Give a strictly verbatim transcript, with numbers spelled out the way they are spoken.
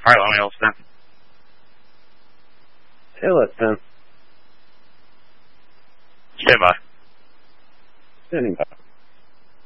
Alright, let me know what's then. Till it then. Stand by. Standing by.